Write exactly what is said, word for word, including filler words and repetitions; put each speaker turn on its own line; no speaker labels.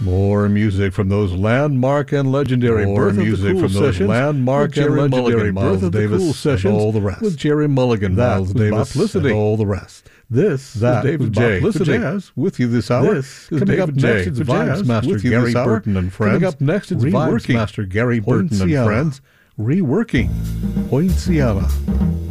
More music from those landmark and legendary
More
Birth
music
of the Cool
from those
sessions
landmark
with Jerry
and
Mulligan,
legendary
Miles
Birth of the
Davis,
Cool
and
sessions
all the rest.
with Jerry Mulligan,
That
Miles
was
Davis,
Boplicity,
and all the rest.
This
That
is David
was
J. for
Boplicity.
Jazz with you this hour.
This is
Coming
David
up
J.
next, it's
for
Vibes
Jazz
Master
with you
Gary
this hour.
Burton and friends.
Coming up next, it's
Vibes
Reworking.
Master Gary Burton and
Poinciana.
friends. Reworking.
Poinciana.